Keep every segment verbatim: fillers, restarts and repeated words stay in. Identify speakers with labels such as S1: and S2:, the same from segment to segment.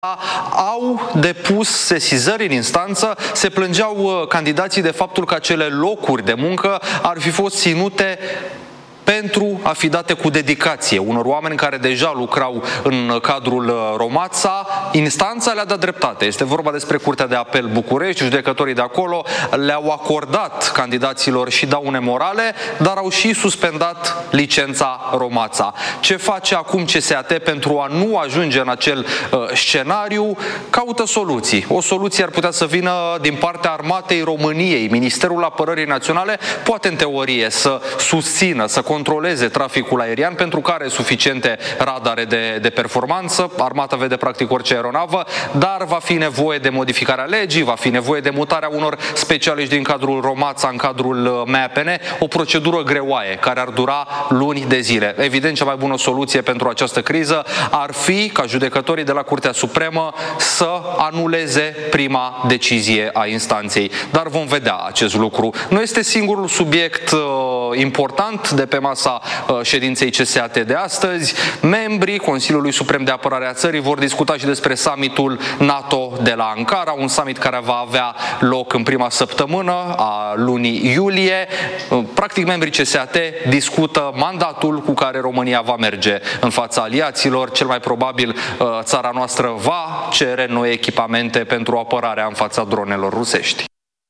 S1: au depus sesizări în instanță, se plângeau candidații de faptul că acele locuri de muncă ar fi fost ținute pentru a fi date cu dedicație unor oameni care deja lucrau în cadrul Romața. Instanța le-a dat dreptate. Este vorba despre Curtea de Apel București. Judecătorii de acolo le-au acordat candidaților și daune morale, dar au și suspendat licența Romața. Ce face acum C S A T pentru a nu ajunge în acel uh, scenariu? Caută soluții. O soluție ar putea să vină din partea Armatei României. Ministerul Apărării Naționale poate în teorie să susțină, să controleze traficul aerian, pentru care suficiente radare de, de performanță. Armata vede practic orice aeronavă, dar va fi nevoie de modificarea legii, va fi nevoie de mutarea unor specialiști din cadrul Romața în cadrul M A P N, o procedură greoaie care ar dura luni de zile. Evident, cea mai bună soluție pentru această criză ar fi ca judecătorii de la Curtea Supremă să anuleze prima decizie a instanței. Dar vom vedea acest lucru. Nu este singurul subiect uh, important de pe masa uh, ședinței C S A T de astăzi. Membrii Consiliului Suprem de Apărare a țării vor discuta și despre summitul NATO de la Ankara, un summit care va avea loc în prima săptămână a lunii iulie. Uh, practic, membrii C S A T discută mandatul cu care România va merge în fața aliaților. Cel mai probabil uh, țara noastră va cere noi echipamente pentru apărarea în fața dronelor rusești.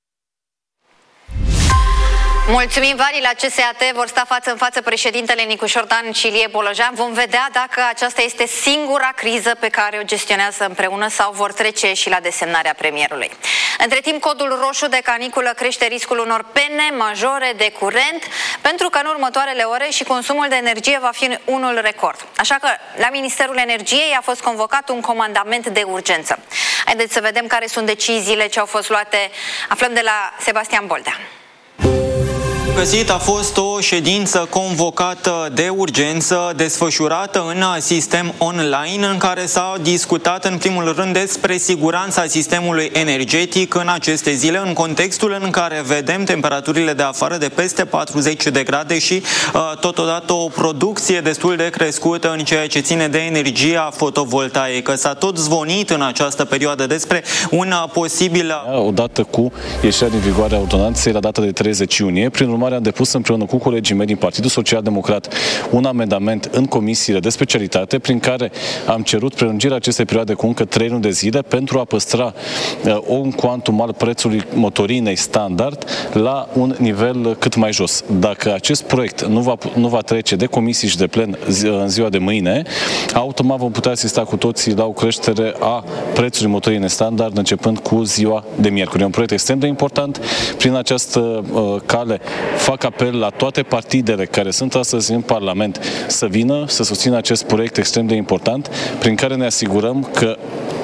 S2: Mulțumim, Vali. La C S A T vor sta față în față președintele Nicu Șordan și Ilie Bolojan. Vom vedea dacă aceasta este singura criză pe care o gestionează împreună sau vor trece și la desemnarea premierului. Între timp, codul roșu de caniculă crește riscul unor pene majore de curent, pentru că în următoarele ore și consumul de energie va fi unul record. Așa că la Ministerul Energiei a fost convocat un comandament de urgență. Haideți să vedem care sunt deciziile ce au fost luate. Aflăm de la Sebastian Boldea.
S3: Găsit a fost o ședință convocată de urgență, desfășurată în sistem online, în care s-a discutat în primul rând despre siguranța sistemului energetic în aceste zile, în contextul în care vedem temperaturile de afară de peste patruzeci de grade și uh, totodată o producție destul de crescută în ceea ce ține de energia fotovoltaică. S-a tot zvonit în această perioadă despre un posibil...
S4: Odată cu ieșirea din vigoare a ordonanței la data de treizeci iunie, prin urmare am depus împreună cu colegii mei din Partidul Social Democrat un amendament în comisiile de specialitate prin care am cerut prelungirea acestei perioade cu încă trei luni de zile pentru a păstra uh, un cuantum al prețului motorinei standard la un nivel cât mai jos. Dacă acest proiect nu va, nu va trece de comisii și de plen zi, în ziua de mâine, automat vom putea asista cu toții la o creștere a prețului motorinei standard începând cu ziua de miercuri. E un proiect extrem de important. Prin această uh, cale fac apel la toate partidele care sunt astăzi în Parlament să vină, să susțină acest proiect extrem de important, prin care ne asigurăm că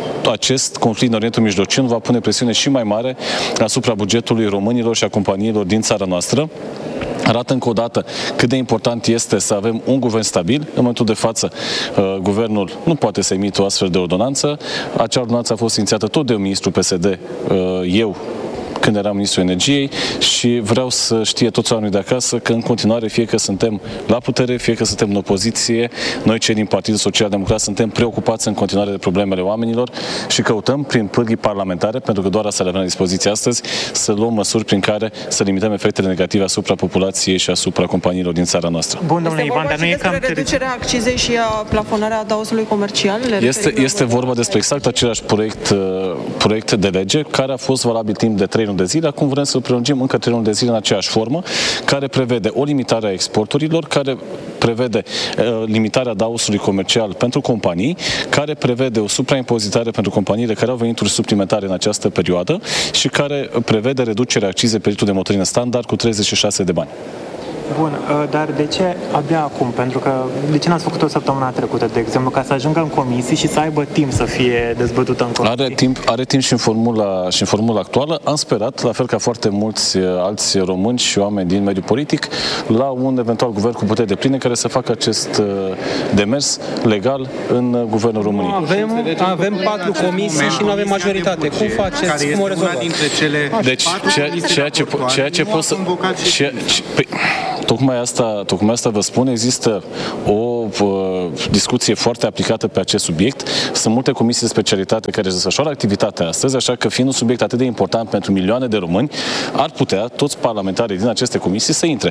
S4: acest conflict în Orientul Mijlociu va pune presiune și mai mare asupra bugetului românilor și a companiilor din țara noastră. Arată încă o dată cât de important este să avem un guvern stabil. În momentul de față, uh, guvernul nu poate să emită o astfel de ordonanță. Acea ordonanță a fost inițiată tot de un ministru P S D, uh, eu, când eram ministrul energiei, și vreau să știe toți oamenii de acasă că în continuare, fie că suntem la putere, fie că suntem în opoziție, noi cei din Partidul Social Democrat suntem preocupați în continuare de problemele oamenilor și căutăm prin pârghii parlamentare, pentru că doar asta le avem la dispoziție astăzi, să luăm măsuri prin care să limităm efectele negative asupra populației și asupra companiilor din țara noastră.
S5: Bun, domnule Ivan, dar nu e cam reducerea accizei și a plafonarea adaosului comercial?
S4: Este, este vorba despre exact același proiect, proiect de lege care a fost valabil timp de trei luni de zile. Acum vrem să-l prelungim încă trei luni de zile în aceeași formă, care prevede o limitare a exporturilor, care prevede uh, limitarea adaosului comercial pentru companii, care prevede o supraimpozitare pentru companiile care au venituri suplimentare în această perioadă și care prevede reducerea accizei pe litru de motorină standard cu treizeci și șase de bani.
S5: Bun, dar de ce abia acum? Pentru că de ce n-ați făcut-o săptămâna trecută, de exemplu, ca să ajungă în comisii și să aibă timp să fie dezbătută în comisii?
S4: Are timp, are timp și în formula, și în formula actuală. Am sperat, la fel ca foarte mulți alți români și oameni din mediul politic, la un eventual guvern cu puteri depline care să facă acest demers legal în guvernul României.
S6: Avem, avem patru comisii și nu avem majoritate. Cum faceți? Cum o rezolvați?
S4: Deci, ceea, ceea ce, ceea ce pot să... Ceea, ce, Tocmai asta, tocmai asta vă spun, există o uh, discuție foarte aplicată pe acest subiect. Sunt multe comisii de specialitate care desfășoară activitatea astăzi, așa că fiind un subiect atât de important pentru milioane de români, ar putea toți parlamentarii din aceste comisii să intre.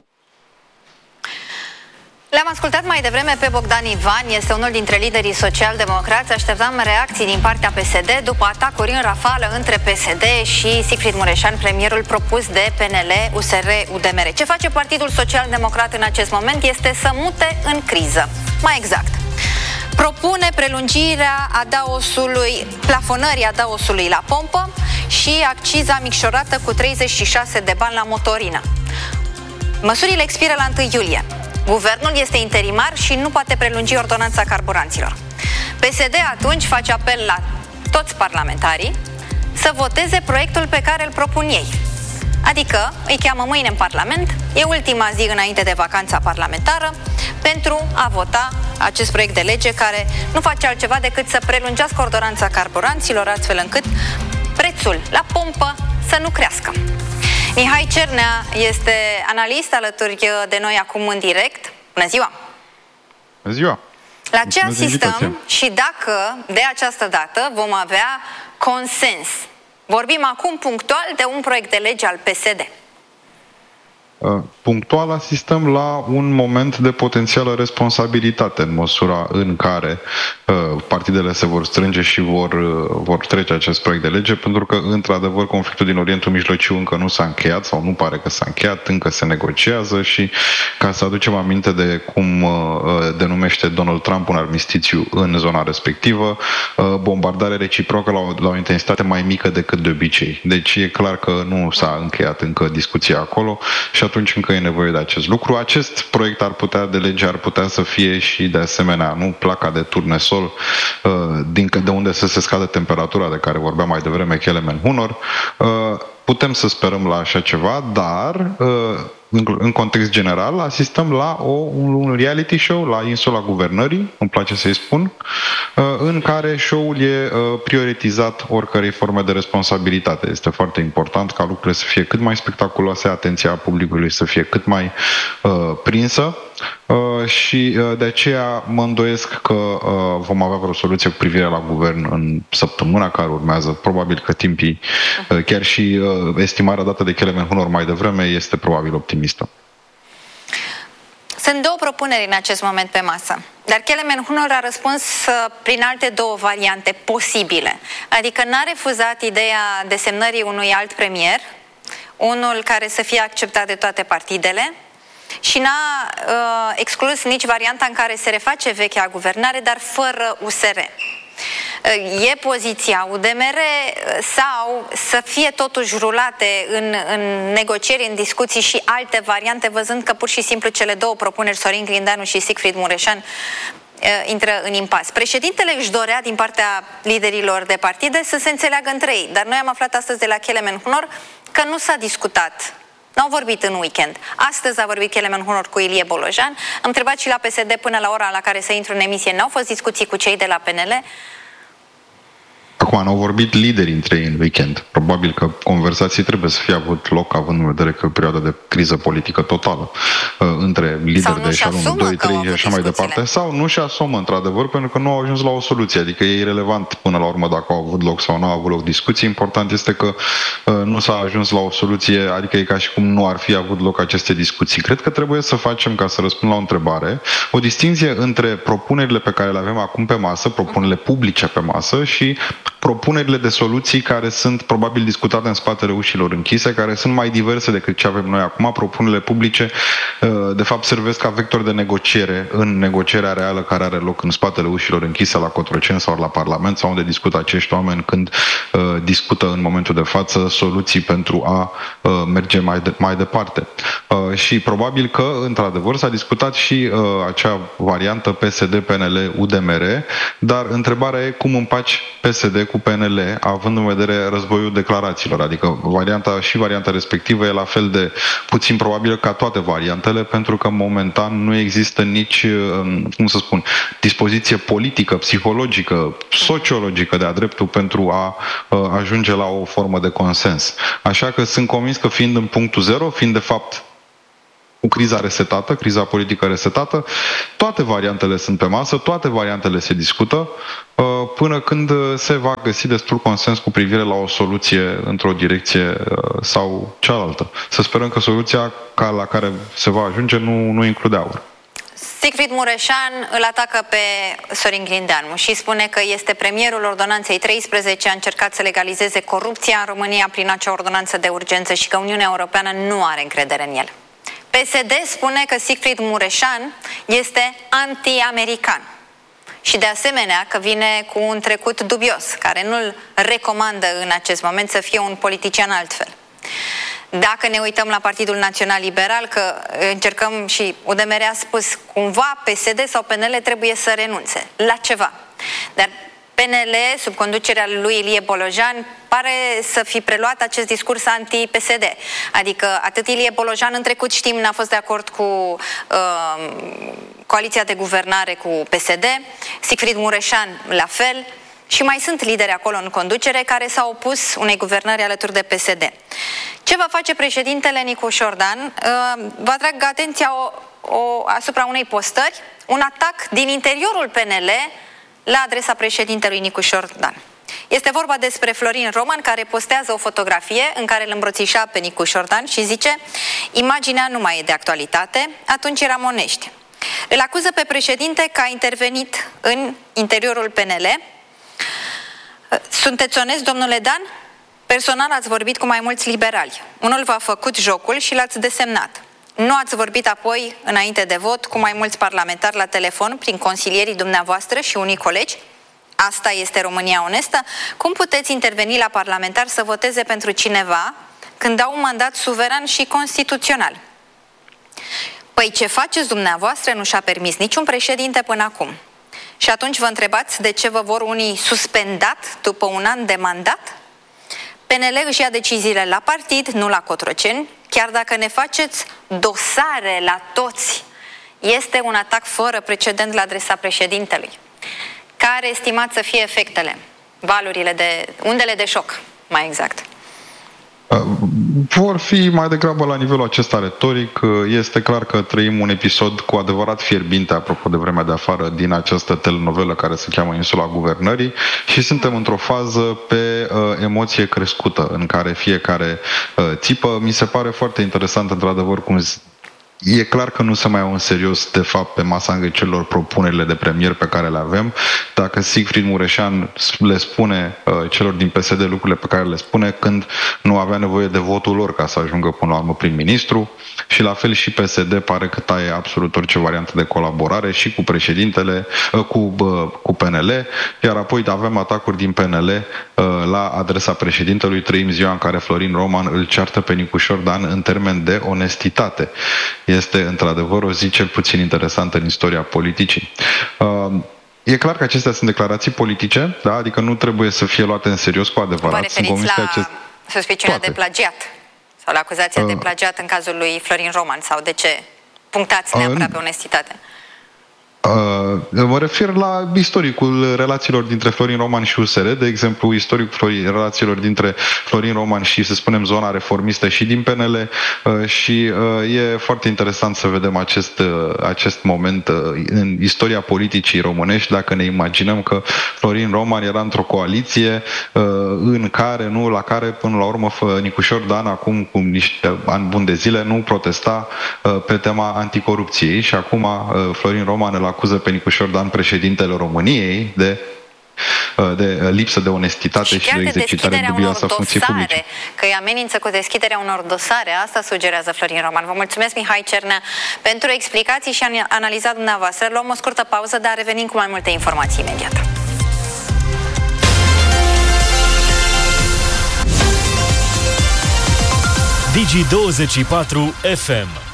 S2: Le-am ascultat mai devreme pe Bogdan Ivan, este unul dintre liderii social-democrați. Așteptam reacții din partea P S D după atacuri în rafală între P S D și Sigfrid Mureșan, premierul propus de P N L, U S R, U D M R. Ce face Partidul Social-Democrat în acest moment este să mute în criză. Mai exact, propune prelungirea adaosului, plafonării adaosului la pompă și acciza micșorată cu treizeci și șase de bani la motorină. Măsurile expiră la întâi iulie. Guvernul este interimar și nu poate prelungi ordonanța carburanților. P S D atunci face apel la toți parlamentarii să voteze proiectul pe care îl propun ei. Adică îi cheamă mâine în Parlament, e ultima zi înainte de vacanța parlamentară, pentru a vota acest proiect de lege care nu face altceva decât să prelungească ordonanța carburanților astfel încât prețul la pompă să nu crească. Mihai Cernea este analist alături de noi acum în direct. Bună ziua!
S7: Bună ziua!
S2: La ce asistăm și dacă de această dată vom avea consens? Vorbim acum punctual de un proiect de lege al P S D.
S7: Punctual asistăm la un moment de potențială responsabilitate în măsura în care uh, partidele se vor strânge și vor, uh, vor trece acest proiect de lege, pentru că, într-adevăr, conflictul din Orientul Mijlociu încă nu s-a încheiat sau nu pare că s-a încheiat, încă se negociază și, ca să aducem aminte de cum uh, denumește Donald Trump un armistițiu în zona respectivă, uh, bombardare reciprocă la o, la o intensitate mai mică decât de obicei. Deci e clar că nu s-a încheiat încă discuția acolo și atunci încă e nevoie de acest lucru. Acest proiect ar putea, de lege ar putea să fie și, de asemenea, nu placa de turnesol din de unde să se scadă temperatura de care vorbea mai devreme Kelemen Hunor. Putem să sperăm la așa ceva, dar în context general asistăm la o, un reality show la insula Guvernării, îmi place să-i spun, în care show-ul e prioritizat oricărei forme de responsabilitate. Este foarte important ca lucrurile să fie cât mai spectaculoase, atenția publicului să fie cât mai uh, prinsă uh, și uh, de aceea mă îndoiesc că uh, vom avea vreo soluție cu privire la guvern în săptămâna care urmează. Probabil că timpii, uh, chiar și uh, estimarea dată de Kelemen Hunor mai devreme este probabil optimistă.
S2: Sunt două propuneri în acest moment pe masă, dar Kelemen Hunor a răspuns prin alte două variante posibile. Adică n-a refuzat ideea desemnării unui alt premier, unul care să fie acceptat de toate partidele, și n-a uh, exclus nici varianta în care se reface vechea guvernare, dar fără U S R. E poziția U D M R sau să fie totuși rulate în, în negocieri, în discuții și alte variante, văzând că pur și simplu cele două propuneri, Sorin Grindeanu și Sigfrid Mureșan, intră în impas. Președintele își dorea din partea liderilor de partide să se înțeleagă între ei, dar noi am aflat astăzi de la Kelemen Hunor că nu s-a discutat. N-au vorbit în weekend. Astăzi a vorbit Kelemen Hunor cu Ilie Bolojan. Am întrebat și la P S D până la ora la care să intru în emisie. N-au fost discuții cu cei de la P N L?
S7: Acum, n-au vorbit lideri între ei în weekend. Probabil că conversații trebuie să fie avut loc, având în vedere că e o perioadă de criză politică totală uh, între lideri de eșalonul doi, trei și așa mai departe. Sau nu și asumă, într-adevăr, pentru că nu au ajuns la o soluție. Adică e irelevant până la urmă dacă au avut loc sau nu au avut loc discuții. Important este că uh, nu s-a ajuns la o soluție, adică e ca și cum nu ar fi avut loc aceste discuții. Cred că trebuie să facem, ca să răspund la o întrebare, o distinție între propunerile pe care le avem acum pe masă, propunerile publice pe masă și propunerile de soluții care sunt probabil discutate în spatele ușilor închise, care sunt mai diverse decât ce avem noi acum. Propunerile publice, de fapt, servesc ca vector de negociere în negocierea reală care are loc în spatele ușilor închise la Cotroceni sau la Parlament, sau unde discută acești oameni când uh, discută în momentul de față soluții pentru a uh, merge mai, de, mai departe. Uh, și probabil că, într-adevăr, s-a discutat și uh, acea variantă P S D, P N L, U D M R, dar întrebarea e cum împaci P S D cu P N L, având în vedere războiul declarațiilor, adică varianta și varianta respectivă e la fel de puțin probabil ca toate variantele, pentru că momentan nu există nici, cum să spun, dispoziție politică, psihologică, sociologică de-a dreptul pentru a ajunge la o formă de consens. Așa că sunt convins că, fiind în punctul zero, fiind de fapt cu criza resetată, criza politică resetată. Toate variantele sunt pe masă, toate variantele se discută, până când se va găsi destul consens cu privire la o soluție într-o direcție sau cealaltă. Să sperăm că soluția la care se va ajunge nu, nu include aur.
S2: Siegfried Mureșan îl atacă pe Sorin Grindeanu și spune că este premierul ordonanței treisprezece, a încercat să legalizeze corupția în România prin acea ordonanță de urgență și că Uniunea Europeană nu are încredere în el. P S D spune că Siegfried Mureșan este anti-american și de asemenea că vine cu un trecut dubios, care nu-l recomandă în acest moment să fie un politician altfel. Dacă ne uităm la Partidul Național Liberal, că încercăm și U D M R a spus cumva P S D sau P N L trebuie să renunțe la ceva. Dar P N L, sub conducerea lui Ilie Bolojan, pare să fi preluat acest discurs anti-P S D. Adică atât Ilie Bolojan în trecut, știm, n-a fost de acord cu uh, coaliția de guvernare cu P S D, Siegfried Mureșan la fel, și mai sunt lideri acolo în conducere care s-au opus unei guvernări alături de P S D. Ce va face președintele Nicu Șordan? Vă atrag atenția o, o, asupra unei postări, un atac din interiorul P N L la adresa președintelui Nicu Șordan. Este vorba despre Florin Roman, care postează o fotografie în care îl îmbrățișa pe Nicu Șordan și zice: imaginea nu mai e de actualitate, atunci eram onești. Îl acuză pe președinte că a intervenit în interiorul P N L. Sunteți onest, domnule Dan? Personal ați vorbit cu mai mulți liberali. Unul v-a făcut jocul și l-ați desemnat. Nu ați vorbit apoi, înainte de vot, cu mai mulți parlamentari la telefon, prin consilierii dumneavoastră și unii colegi? Asta este România onestă? Cum puteți interveni la parlamentar să voteze pentru cineva când au un mandat suveran și constituțional? Păi ce faceți dumneavoastră nu și-a permis niciun președinte până acum. Și atunci vă întrebați de ce vă vor unii suspendat după un an de mandat? P N L își ia deciziile la partid, nu la Cotroceni, chiar dacă ne faceți dosare la toți. Este un atac fără precedent la adresa președintelui. Care estimați să fie efectele? Valurile de, undele de șoc, mai exact.
S7: Vor fi mai degrabă la nivelul acesta retoric. Este clar că trăim un episod cu adevărat fierbinte, apropo de vremea de afară, din această telenovelă care se cheamă Insula Guvernării și suntem într-o fază pe uh, emoție crescută, în care fiecare uh, țipă. Mi se pare foarte interesant, într-adevăr, cum e clar că nu se mai au în serios, de fapt, pe masa îngheților propunerile de premier pe care le avem. Dacă Siegfried Mureșan le spune uh, celor din P S D lucrurile pe care le spune când nu avea nevoie de votul lor ca să ajungă până la urmă prim-ministru, și la fel și P S D pare că taie absolut orice variantă de colaborare și cu președintele, uh, cu, uh, cu P N L, iar apoi avem atacuri din P N L uh, la adresa președintelui. Trăim ziua în care Florin Roman îl ceartă pe Nicu Șordan în termen de onestitate. Este într-adevăr o zi cel puțin interesantă în istoria politicii. E clar că acestea sunt declarații politice, da? Adică nu trebuie să fie luate în serios cu adevărat.
S2: Vă referiți la
S7: acest...
S2: suspiciunea Toate. de plagiat sau la acuzația uh. de plagiat în cazul lui Florin Roman, sau de ce punctați neapărat uh. pe onestitate?
S7: Uh, mă refer la istoricul relațiilor dintre Florin Roman și U S R, de exemplu, istoricul relațiilor dintre Florin Roman și, să spunem, zona reformistă și din P N L, uh, și uh, e foarte interesant să vedem acest, uh, acest moment uh, în istoria politicii românești, dacă ne imaginăm că Florin Roman era într-o coaliție uh, în care, nu, la care, până la urmă, Nicu Șordan, acum cu niște ani buni de zile, nu protesta uh, pe tema anticorupției și acum uh, Florin Roman îl acuză pe Nicu Șordan, președintele României, de, de lipsă de onestitate și, și de exercitare dubioasă a funcției publice.
S2: Că îi amenință cu deschiderea unor dosare, asta sugerează Florin Roman. Vă mulțumesc, Mihai Cernea, pentru explicații și analiza dumneavoastră. Luăm o scurtă pauză, dar revenim cu mai multe informații imediat.
S8: Digi douăzeci și patru F M